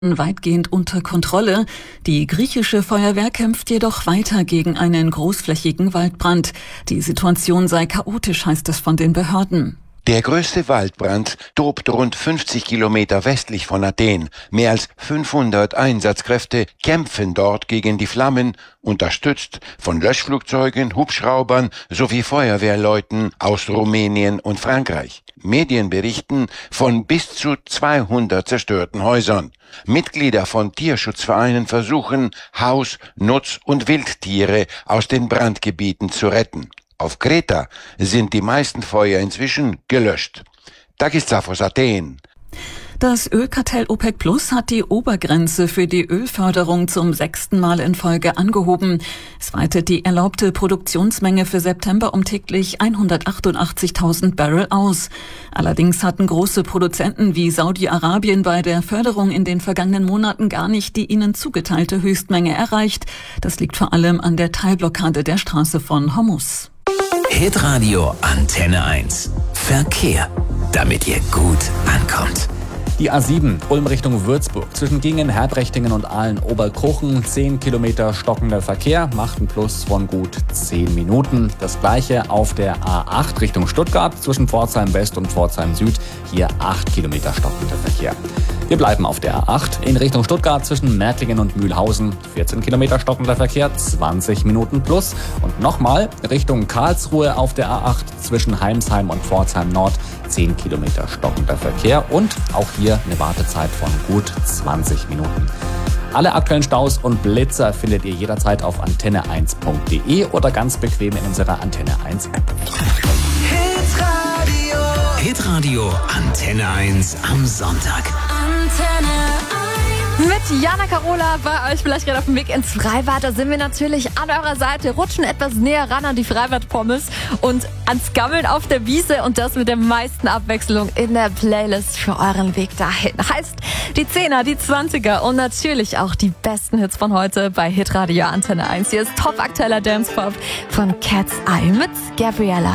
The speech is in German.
weitgehend unter Kontrolle. Die griechische Feuerwehr kämpft jedoch weiter gegen einen großflächigen Waldbrand. Die Situation sei chaotisch, heißt es von den Behörden. Der größte Waldbrand tobt rund 50 Kilometer westlich von Athen. Mehr als 500 Einsatzkräfte kämpfen dort gegen die Flammen, unterstützt von Löschflugzeugen, Hubschraubern sowie Feuerwehrleuten aus Rumänien und Frankreich. Medien berichten von bis zu 200 zerstörten Häusern. Mitglieder von Tierschutzvereinen versuchen, Haus-, Nutz- und Wildtiere aus den Brandgebieten zu retten. Auf Kreta sind die meisten Feuer inzwischen gelöscht. Takis Tsafos, Athen. Das Ölkartell OPEC Plus hat die Obergrenze für die Ölförderung zum 6. Mal in Folge angehoben. Es weitet die erlaubte Produktionsmenge für September um täglich 188.000 Barrel aus. Allerdings hatten große Produzenten wie Saudi-Arabien bei der Förderung in den vergangenen Monaten gar nicht die ihnen zugeteilte Höchstmenge erreicht. Das liegt vor allem an der Teilblockade der Straße von Hormuz. Hitradio Antenne 1. Verkehr, damit ihr gut ankommt. Die A7 Ulm Richtung Würzburg zwischen Gingen, Herbrechtingen und Aalen-Oberkochen. 10 Kilometer stockender Verkehr, macht einen Plus von gut 10 Minuten. Das gleiche auf der A8 Richtung Stuttgart zwischen Pforzheim West und Pforzheim Süd. Hier 8 Kilometer stockender Verkehr. Wir bleiben auf der A8 in Richtung Stuttgart zwischen Märklingen und Mühlhausen. 14 Kilometer stockender Verkehr, 20 Minuten plus. Und nochmal Richtung Karlsruhe auf der A8 zwischen Heimsheim und Pforzheim Nord. 10 Kilometer stockender Verkehr und auch hier eine Wartezeit von gut 20 Minuten. Alle aktuellen Staus und Blitzer findet ihr jederzeit auf antenne1.de oder ganz bequem in unserer Antenne 1 App. Hitradio Antenne 1 am Sonntag. Mit Jana Carola bei euch vielleicht gerade auf dem Weg ins Freibad. Da sind wir natürlich an eurer Seite, rutschen etwas näher ran an die Freibad-Pommes und ans Gammeln auf der Wiese und das mit der meisten Abwechslung in der Playlist für euren Weg dahin. Heißt die 10er, die 20er und natürlich auch die besten Hits von heute bei Hitradio Antenne 1. Hier ist top aktueller Dance-Pop von Cat's Eye mit Gabriella.